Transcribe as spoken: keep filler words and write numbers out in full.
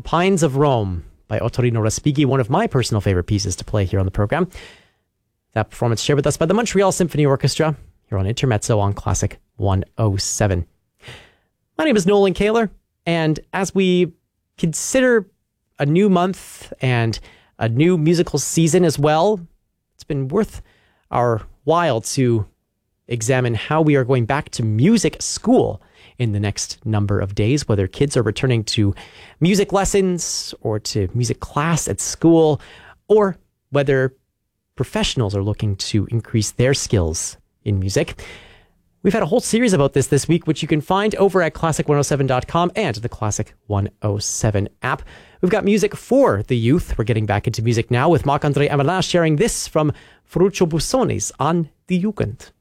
Pines of Rome by Ottorino Respighi, one of my personal favorite pieces to play here on the program. That performance shared with us by the Montreal Symphony Orchestra here on Intermezzo on Classic one oh seven. My name is Nolan Kaler, and as we consider a new month and a new musical season as well, it's been worth our while to examine how we are going back to music school in the next number of days, whether kids are returning to music lessons or to music class at school, or whether professionals are looking to increase their skills in music. We've had a whole series about this this week, which you can find over at classic one oh seven dot com and the Classic one oh seven app. We've got music for the youth. We're getting back into music now with Marc-André Amelin sharing this from Ferruccio Busoni's An die Jugend.